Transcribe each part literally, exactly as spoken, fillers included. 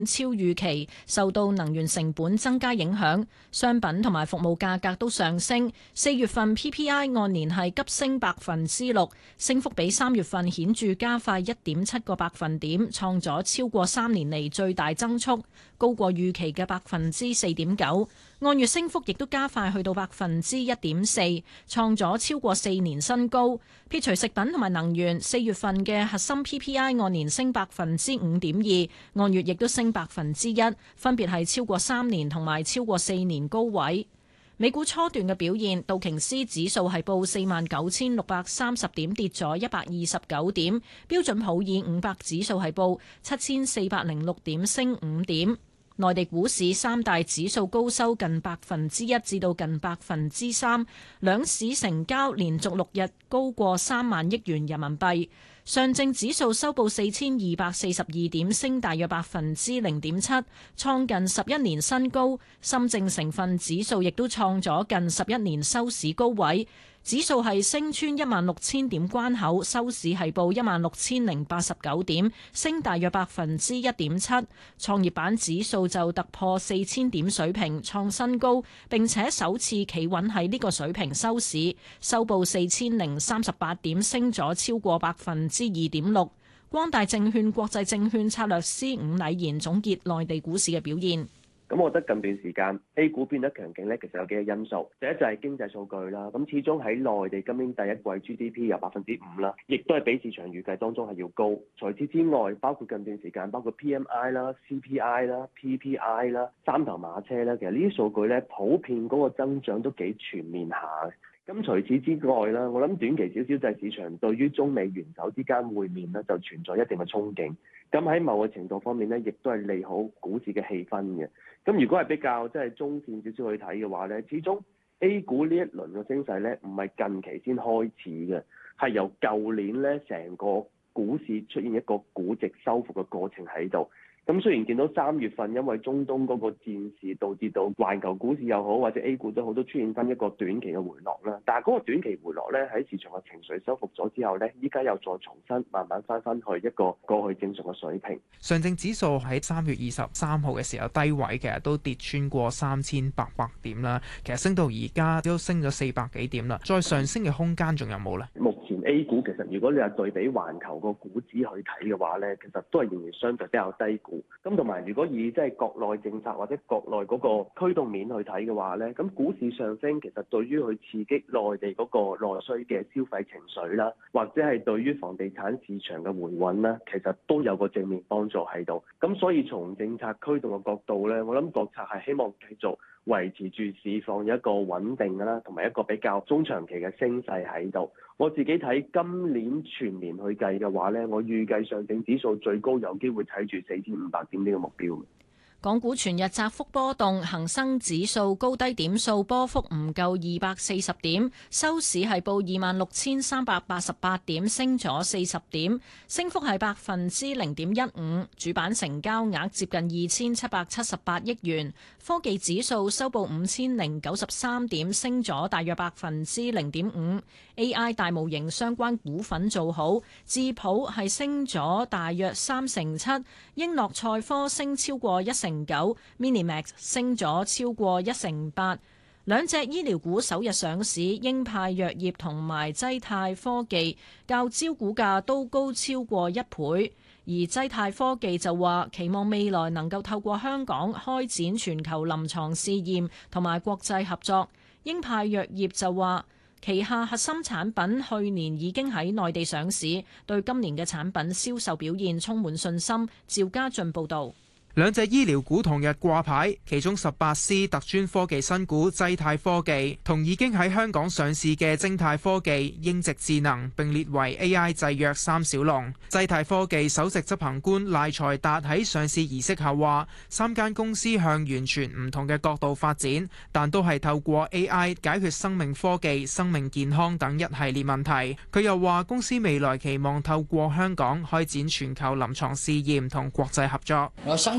超預期，受到能源成本增加影響，商品同埋服務價格都上升。四月份 P P I 按年係急升百分之六，升幅比三月份顯著加快一點七個百分點，創咗超過三年嚟最大增速，高過預期嘅百分之四點九。按月升幅亦都加快去到百分之一點四，創咗超過四年新高。撇除食品同埋能源，四月份嘅核心 P P I 按年升百分之五點二，按月亦都升百分之一，分別係超過三年同埋超過四年高位。美股初段嘅表現，道瓊斯指數係報四萬九千六百三十點，跌咗一百二十九點；標準普爾五百指數係報七千四百零六點，升五點。內地股市三大指數高收近百分之一至到近百分之三，兩市成交連續六日高過三萬億元人民幣。上證指數收報四千二百四十二點，升大約百分之零點七，創近十一年新高。深證成分指數亦都創咗近十一年收市高位，指數係升穿一萬六千點關口，收市係報一萬六千零八十九點，升大約百分之一點七。創業板指數就突破四千點水平，創新高，並且首次企穩喺呢個水平收市，收報四千零三十八點，升咗超過百分之二點六。光大證券國際證券策略師伍禮賢總結內地股市嘅表現。 咁我覺得近段時間 A 股變得強勁咧，其實有幾個因素。第一就係經濟數據啦，咁始終喺內地今年第一季 G D P 有百分之五啦，亦都係比市場預計當中係要高。除此之外，包括近段時間包括 P M I 啦、C P I 啦、P P I 啦、三頭馬車啦，其實呢啲數據咧普遍嗰個增長都幾全面下嘅。咁除此之外啦，我諗短期少少就係市場對於中美元首之間會面咧，就存在一定嘅憧憬。咁喺某個程度方面咧，亦都係利好股市嘅氣氛嘅。咁如果係比較即係中線少少去睇嘅話咧，始終 A 股呢一輪嘅升勢咧，唔係近期先開始嘅，係由舊年咧成個股市出現一個估值收復嘅過程喺度。咁雖然見到三月份因為中東嗰個戰事導致到環球股市又好或者 A 股都好都出現翻一個短期嘅回落啦，但係嗰個短期回落咧喺市場嘅情緒收復咗之後咧，依家又再重新慢慢翻翻去一個過去正常嘅水平。 上證指數喺三月二十三號嘅時候低位其實都跌穿過三千八百點啦，其實升到而家都升咗四百幾點啦，再上升嘅空間仲有冇咧？ 目前 A 股其實如果你係對比環球個股指去睇嘅話咧，其實都係仍然相對比較低估。咁同埋如果以即係國內政策或者國內嗰個驅動面去睇嘅話咧，咁股市上升其實對於去刺激內地嗰個內需嘅消費情緒啦，或者係對於房地產市場嘅回穩啦，其實都有個正面幫助喺度。咁所以從政策驅動嘅角度咧，我諗國策係希望繼續維持住市況有一個穩定啦，同埋一個比較中長期嘅升勢喺度。我自己睇今年全年去計嘅話咧，我預計上證指數最高有機會睇住四千五百點呢個目標。 港股全日窄幅波動，恒生指數高低點數波幅唔夠二百四十點，收市係報二萬六千三百八十八點，升咗四十點，升幅係百分之零點一五。主板成交額接近二千七百七十八億元。科技指數收報五千零九十三點，升咗大約百分之零點五。A I 大模型相關股份做好，智普係升咗大約三成七，英諾賽科升超過一成九 ，Minimax 升咗超過一成八。兩隻醫療股首日上市，英派藥業同埋濟泰科技較招股價都高超過一倍。而濟泰科技就話期望未來能夠透過香港開展全球臨床試驗同埋國際合作。英派藥業就話旗下核心產品去年已經喺內地上市，對今年嘅產品銷售表現充滿信心。趙家俊報導。 兩隻醫療股同日掛牌，其中十八 C 特專科技新股濟泰科技同已經喺香港上市嘅精泰科技、英直智能並列為 A I 製藥三小龍。濟泰科技首席執行官賴財達喺上市儀式後話：三間公司向完全唔同嘅角度發展，但都係透過 A I 解決生命科技、生命健康等一系列問題。佢又話公司未來期望透過香港開展全球臨床試驗同國際合作。 我相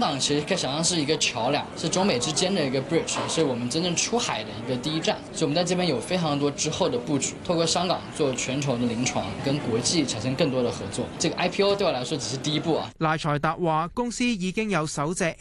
港其實可以想象是一個橋梁，是中美之間的一個 bridge，是我們真正出海的一個第一站。所以我們在這邊有非常多之後的佈局，透過香港做全球的臨床，跟國際產生更多的合作。這個 I P O 對我來說只是第一步啊。 賴財達話：公司已經有首隻